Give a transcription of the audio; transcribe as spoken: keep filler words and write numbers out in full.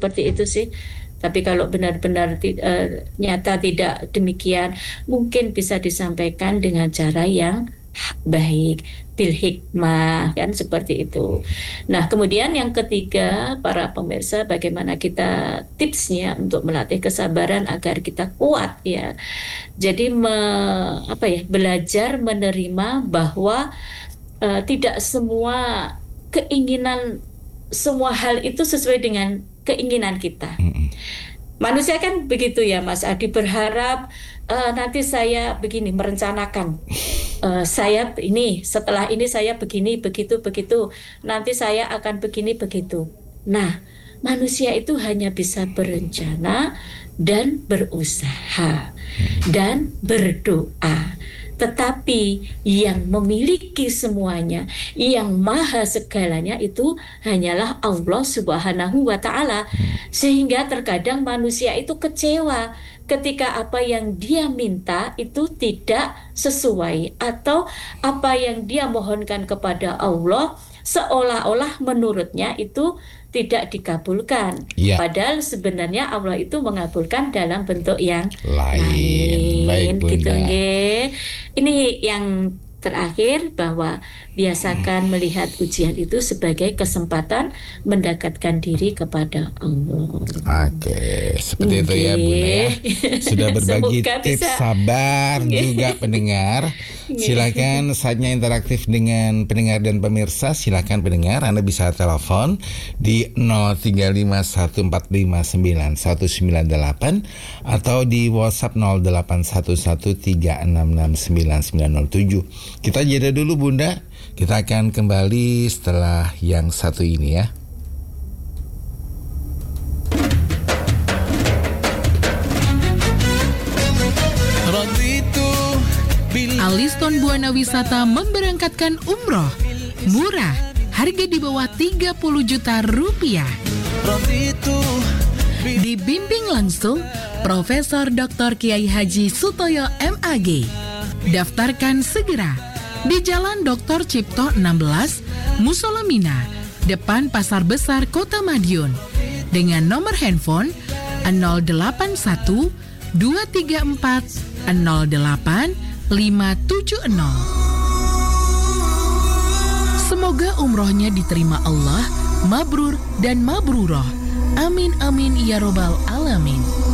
seperti itu sih. Tapi kalau benar-benar ti- eh, nyata tidak demikian, mungkin bisa disampaikan dengan cara yang baik, bil hikmah, kan seperti itu. Nah, kemudian yang ketiga, para pemirsa, bagaimana kita tipsnya untuk melatih kesabaran agar kita kuat ya. Jadi me- apa ya, belajar menerima bahwa eh, tidak semua keinginan, semua hal itu sesuai dengan keinginan kita. Mm-mm. Manusia kan begitu ya Mas Adi, berharap eh, nanti saya begini, merencanakan eh, saya ini setelah ini saya begini begitu begitu, nanti saya akan begini begitu. Nah, manusia itu hanya bisa berencana dan berusaha dan berdoa. Tetapi yang memiliki semuanya, yang maha segalanya itu hanyalah Allah Subhanahu wa Ta'ala. Sehingga terkadang manusia itu kecewa ketika apa yang dia minta itu tidak sesuai, atau apa yang dia mohonkan kepada Allah seolah-olah menurutnya itu tidak dikabulkan. Ya, Padahal sebenarnya Allah itu mengabulkan dalam bentuk yang lain. Baik, lain, gitu Bunda. nggih. Ini yang terakhir, bahwa biasakan melihat ujian itu sebagai kesempatan mendekatkan diri kepada Allah. Oke, seperti itu ya Bunda ya. Sudah berbagi Semoga tips bisa. sabar juga pendengar. Silakan saatnya interaktif dengan pendengar dan pemirsa. Silakan pendengar, Anda bisa telepon di nol tiga lima satu empat lima sembilan satu sembilan delapan atau di WhatsApp nol delapan satu satu tiga enam enam sembilan sembilan nol tujuh. Kita jeda dulu Bunda. Kita akan kembali setelah yang satu ini ya. Aliston Buana Wisata memberangkatkan umroh murah, harga di bawah tiga puluh juta rupiah. Dibimbing langsung Profesor Doktor Kiai Haji Sutoyo M A.G. Daftarkan segera di Jalan Doktor Cipto enam belas, Musola Mina, depan Pasar Besar Kota Madiun, dengan nomor handphone nol delapan satu dua tiga empat nol delapan lima tujuh nol. Semoga umrohnya diterima Allah, mabrur dan mabruroh. Amin amin ya robbal alamin.